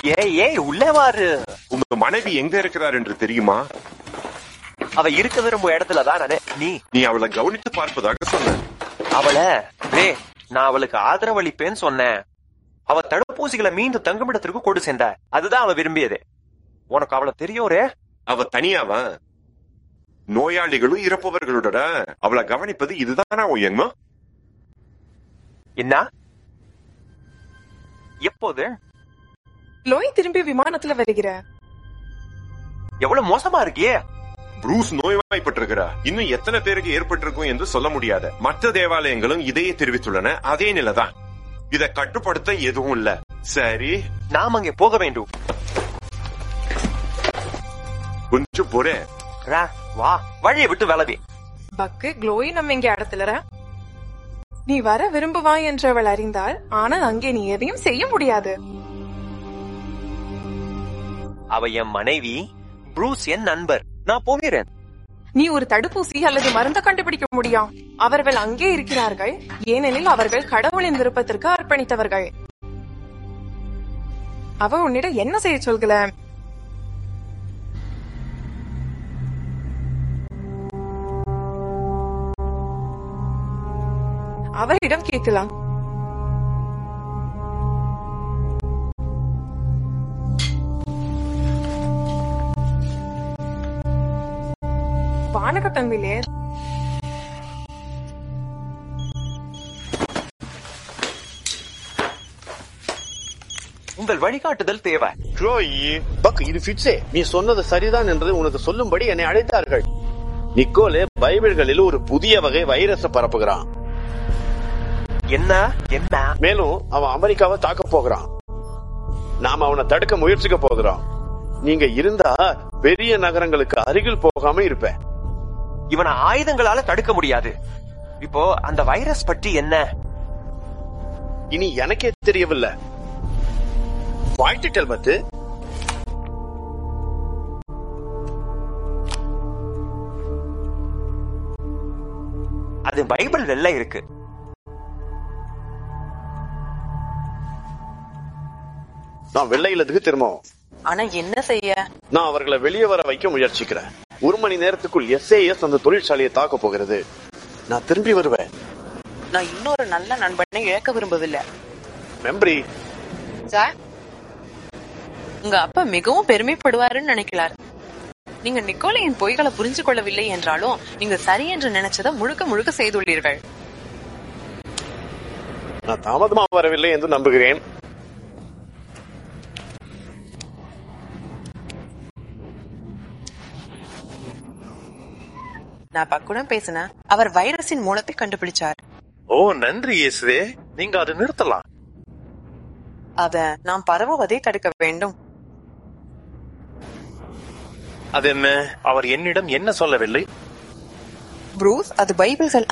ஏய் உள்ளே வாரு. உங்க மனைவி எங்க இருக்கிறார் என்று தெரியுமா? அவ இருக்க விரும்பும் இடத்துலதான் நீ அவளை கவனித்து பார்ப்பதாக சொன்ன. நான் அவளுக்கு ஆதரவளிப்பேன்னு சொன்னேன். அவ தடுப்பூசிகளை மீண்டும் தங்குமிடத்திற்கு கொண்டு சென்ற. அதுதான் அவ விரும்பியது. உனக்கு அவளை தெரியும் ரே? அவ தனியாவா? நோயாளிகளும் இறப்பவர்களோட அவளை கவனிப்பது இதுதானா ஒய்யங்கம்மா? என்ன? எப்போது லோய் திரும்பி விமானத்துல வருகிற? எவ்வளவு மோசமா இருக்கியே. ப்ரூஸ் நோய்வாய்ப்பட்டிருக்கிறா. இன்னும் எத்தனை பேருக்கு ஏற்பட்டிருக்கும் என்று சொல்ல முடியாது. மற்ற தேவாலயங்களும் இதையே தெரிவித்துள்ளன. அதே நிலைதான். இதை கட்டுப்படுத்த எதுவும் இல்ல. சரி, நாம் அங்கே போக வேண்டும். கொஞ்சம் போறேன். வா, வழியை விட்டு விலவி. பக்கு க்ளோயி நம்ம இங்க இடத்துல நீ வர விரும்புவாய் என்று அவள் அறிந்தாள். ஆனால் அங்கே நீ எதையும் செய்ய முடியாது. அவ என் மனைவி, ப்ரூஸ் என் நண்பர். நான் போகிறேன். நீ ஒரு தடுப்பூசி அல்லது மருந்த கண்டுபிடிக்க முடியும். அவர்கள் அங்கே இருக்கிறார்கள் ஏனெனில் அவர்கள் கடவுளின் விருப்பத்திற்கு அர்ப்பணித்தவர்கள். அவ உன்னிடம் என்ன செய்ய சொல்கல? அவரிடம் கேட்கலாம். வானக தம்பிலே, உங்கள் வழிகாட்டுதல் தேவை. இது ஃபிட்ஸே, நீ சொன்னது சரிதான் என்று உனக்கு சொல்லும்படி என்னை அழைத்தார்கள். நிக்கோலே பைபிள்களில் ஒரு புதிய வகை வைரஸ பரப்புகிறான். என்ன? மேலும் அவன் அமெரிக்காவை தாக்க போகிறான். நாம அவனை தடுக்க முயற்சிக்க போகிறோம். நீங்க இருந்தா பெரிய நகரங்களுக்கு அருகில் போகாம இருப்பேன். இவனை ஆயுதங்களால தடுக்க முடியாது. இப்போ அந்த வைரஸ் பற்றி என்ன? இனி எனக்கே தெரியவில்லை. வாழ்த்துக்கள் மத்து. அது பைபிள் வெள்ள இருக்கு. நான் வெள்ளையிலதுக்கு திரும்பவும். ஆனா என்ன செய்ய? நான் அவர்களை வெளியே வர வைக்க முயற்சிக்கிறேன். 1 மணி நேரத்துக்குள் SAS அந்த தொழிற்சாலையை தாக்க போகிறது. நான் திரும்பி வருவேன். நான் இன்னொரு நல்ல நண்பனை இழக்க விரும்பவில்லை. மெம்பரி சார், உங்க அப்பா மிகவும் பெருமைப்படுவாருன்னு நினைக்கிறார். நீங்க நிக்கோலையின் பொய்களை புரிஞ்சு கொள்ளவில்லை என்றாலும் நீங்க சரி என்று நினைச்சதை முழுக்க முழுக்க செய்துள்ளீர்கள். நான் தாமதமா வரவில்லை என்று நம்புகிறேன். நான் பக்குடன் பேசினேன். அவர் வைரஸின் மூலத்தை கண்டுபிடிச்சார். ஓ, நன்றி இயேசுவே. நீங்க அதை நிறுத்தலாம். அத நாம் பரவுவதை தடுக்க வேண்டும். அது என்ன? அவர் என்னிடம் என்ன சொல்லவில்லை? ப்ரூஸ், அது பைபிள்கள்.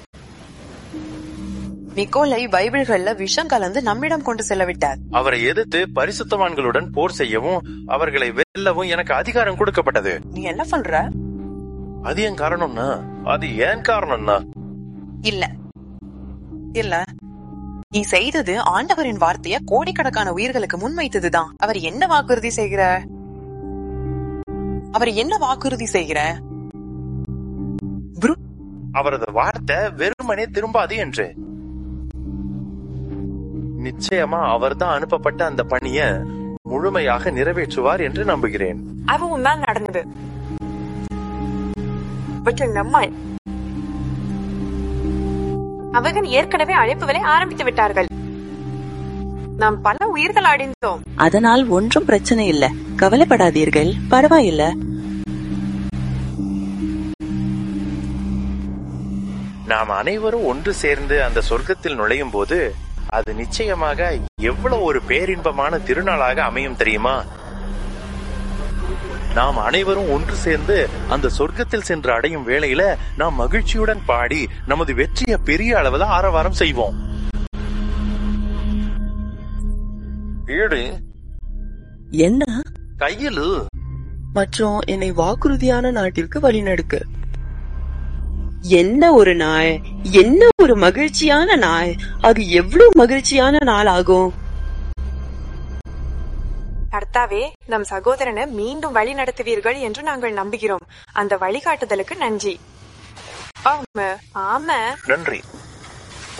நிக்கோலை பைபிள்கள்ல விஷம் கலந்து நம்மிடம் கொண்டு செல்லவிட்டார். அவரை எதிர்த்து பரிசுத்தவான்களுடன் போர் செய்யவும் அவர்களை வெல்லவும் எனக்கு அதிகாரம் கொடுக்கப்பட்டது. நீ என்ன பண்ற? அது ஏன் காரணம்னா? அது ஏன் காரணம்னா? இல்ல இல்ல, நீ செய்தது ஆண்டவரின் வார்த்தைய கோடிக்கணக்கான உயிர்களுக்கு முன்வைத்ததுதான். அவர் என்ன வாக்குறுதி செய்கிற? அவரது வார்த்தை வெறுமனே திரும்பாது என்று. நிச்சயமா அவர்தான் அனுப்பப்பட்ட அந்த பணிய முழுமையாக நிறைவேற்றுவார் என்று நம்புகிறேன். அதுவும் தான் நடந்தது. அவர்கள் ஏற்கனவே அழைப்புகளை ஆரம்பித்து விட்டார்கள். நாம் பல உயிர்கள் அடைந்தோம். அதனால் ஒன்றும் பிரச்சனை இல்ல, கவலைப்படாதீர்கள், பரவாயில்ல. நாம் அனைவரும் ஒன்று சேர்ந்து அந்த சொர்க்கத்தில் நுழையும் போது அது நிச்சயமாக எவ்வளவு ஒரு பேரின்பமான திருநாளாக அமையும் தெரியுமா? நாம் அனைவரும் ஒன்று சேர்ந்து அந்த சொர்க்கத்தில் சென்று அடையும் வேளையில நாம் மகிழ்ச்சியுடன் பாடி நமது வெற்றியை பெரிய அளவுல ஆரவாரம் செய்வோம். வீடு என்ன கையில் மற்றும் என்னை வாக்குறுதியான நாட்டிற்கு வழிநடக்கு. என்ன ஒரு நாள், என்ன ஒரு மகிழ்ச்சியான நாள். அது எவ்வளவு மகிழ்ச்சியான நாள் ஆகும். கர்த்தாவே, நம் சகோதரனை மீண்டும் வழி நடத்துவீர்கள் என்று நாங்கள் நம்புகிறோம். அந்த வழிகாட்டுதலுக்கு நன்றி. ஆமா. நன்றி.